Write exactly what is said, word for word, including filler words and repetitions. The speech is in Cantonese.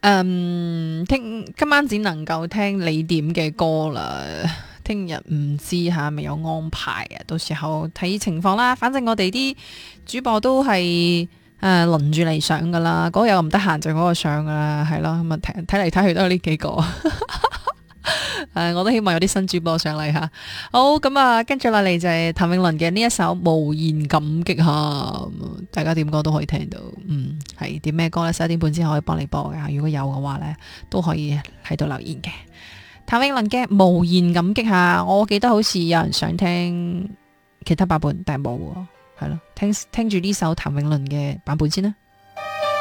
嗯，聽今晚只能夠聽你點嘅歌啦。聽日唔知吓，未有安排啊，到時候睇情況啦。反正我哋啲主播都係誒輪住嚟上噶啦，嗰個又唔得閒就嗰個上噶啦，係咯。咁啊睇睇嚟睇去都係呢幾個。誒，我都希望有啲新主播上嚟吓。好，咁啊，跟住落嚟就係譚詠麟嘅呢一首《無言感激》吓，大家點歌都可以聽到。嗯，係點咩歌呢？十一點半之後可以幫你播嘅，如果有嘅話呢，都可以喺度留言嘅。譚詠麟嘅《無言感激》吓，我記得好似有人想聽其他版本，但係冇喎，係咯，聽聽住呢首譚詠麟嘅版本先啦。